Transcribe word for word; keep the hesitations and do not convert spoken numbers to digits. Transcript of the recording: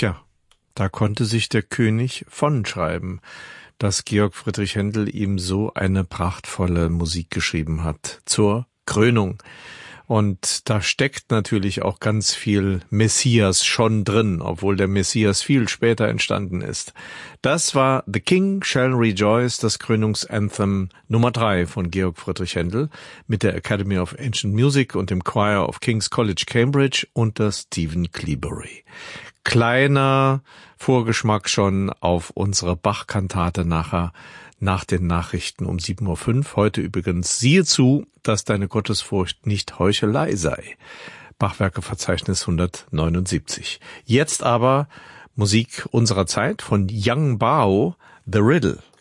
Tja, da konnte sich der König von schreiben, dass Georg Friedrich Händel ihm so eine prachtvolle Musik geschrieben hat zur Krönung. Und da steckt natürlich auch ganz viel Messias schon drin, obwohl der Messias viel später entstanden ist. Das war The King Shall Rejoice, das Krönungsanthem Nummer drei von Georg Friedrich Händel mit der Academy of Ancient Music und dem Choir of King's College Cambridge unter Stephen Cleobury. Kleiner Vorgeschmack schon auf unsere Bach-Kantate nachher, nach den Nachrichten um sieben Uhr fünf. Heute übrigens, siehe zu, dass deine Gottesfurcht nicht Heuchelei sei. Bachwerkeverzeichnis hundertneunundsiebzig. Jetzt aber Musik unserer Zeit von Yang Bao, The Riddle.